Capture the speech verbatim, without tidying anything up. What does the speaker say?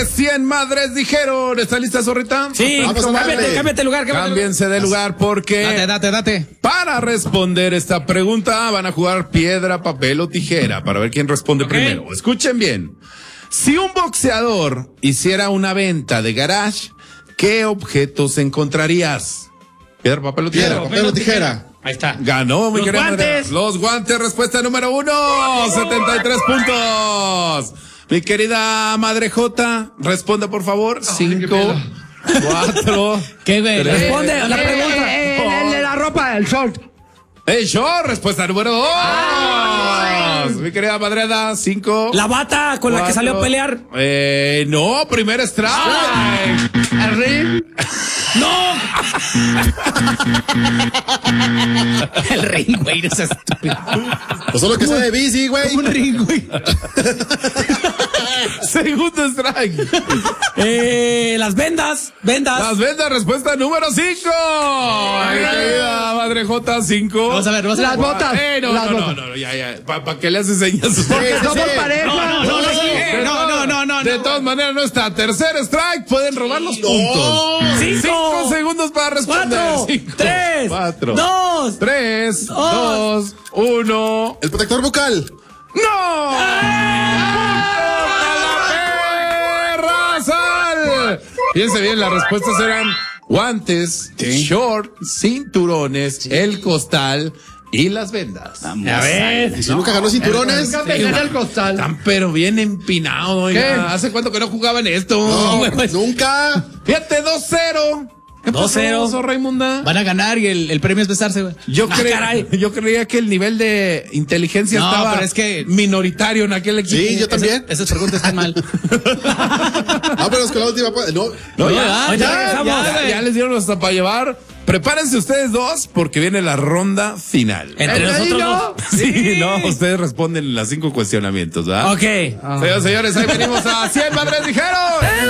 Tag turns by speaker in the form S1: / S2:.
S1: de cien madres dijeron. ¿Está lista, zorrita?
S2: Sí,
S3: Vamos a
S2: cámbiate,
S3: darle.
S2: cámbiate de lugar. cámbiate de lugar.
S1: Cámbiense de lugar porque
S2: Date, date, date.
S1: para responder esta pregunta van a jugar piedra, papel o tijera para ver quién responde
S2: Ok.
S1: primero. Escuchen bien. Si un boxeador hiciera una venta de garage, ¿qué objetos encontrarías? Piedra, papel o tijera.
S3: Piedra, papel o tijera.
S2: Ahí está.
S1: Ganó, mi
S2: Los
S1: querida
S2: guantes.
S1: Andrea. Los guantes, respuesta número uno, setenta y tres puntos. Mi querida Madre J, responda por favor. Cinco, cuatro.
S2: ¿Qué ve?
S1: Tres.
S2: Responde a la
S4: Eh,
S2: pregunta.
S4: eh, eh, el de la ropa, el short.
S1: ¡Ey, yo! Respuesta número dos. Mi querida Madre Ada, cinco.
S2: La bata con la que
S1: cuatro.
S2: salió a pelear.
S1: Eh, no, primer strike.
S4: El ring.
S2: ¡No! El ring, güey, no seas estúpido.
S3: Pues solo que sea de bici, güey.
S2: Un ring, güey.
S1: Segundo strike.
S2: Eh, las vendas, vendas.
S1: Las ventas, respuesta número cinco. Mi querida Madre J, cinco.
S2: Vamos a ver, vamos a
S4: Las
S2: ver.
S4: botas.
S1: Eh, no,
S4: las
S1: no, no,
S4: botas.
S1: no, no, ya, ya. ¿Para pa qué le haces señas?
S4: Porque
S3: Sí, sí,
S4: somos
S3: sí.
S4: pareja.
S2: No, no, no, no,
S1: De
S2: no, no, no, no,
S1: De
S2: no.
S1: todas maneras, no está. Tercer strike, pueden robar los puntos.
S2: Cinco.
S1: Cinco segundos para responder.
S2: Cuatro,
S1: Cinco,
S2: tres,
S1: cuatro,
S2: dos,
S1: tres,
S2: dos.
S1: dos, uno.
S3: El protector bucal.
S1: ¡No! ¡Sal! Fíjense bien, las respuestas eran guantes, short, cinturones, el costal y las vendas.
S2: Ya ves.
S3: Y si nunca ganó cinturones.
S4: Nunca pensé en el costal.
S1: Están pero bien empinados, oiga.
S4: ¿Qué?
S1: ¿Hace cuánto que no jugaban esto?
S3: No,
S2: güey, pues.
S3: nunca.
S1: Fíjate, dos cero. ¿Qué pasó,
S2: dos cero.
S1: oso Raimunda?
S2: Van a ganar y el, el premio es besarse, güey.
S1: Yo,
S2: Ah,
S1: cre-
S2: caray.
S1: yo creía que el nivel de inteligencia
S2: No,
S1: estaba
S2: pero es que-
S1: minoritario en aquel equipo.
S3: Sí, yo también.
S2: Esas preguntas están mal.
S3: Ah, pero es que la última. No.
S1: No,
S2: No,
S1: ya,
S2: ya,
S1: ya,
S2: ya regresamos,
S1: ya,
S2: güey.
S1: ya les dieron hasta para llevar. Prepárense ustedes dos porque viene la ronda final.
S2: Entre
S4: ¿El
S2: nosotros
S4: niño?
S2: dos.
S1: Sí, no, ustedes responden las cinco cuestionamientos, ¿verdad?
S2: Ok.
S1: Señoras y señores, ahí venimos a cien madres dijeron.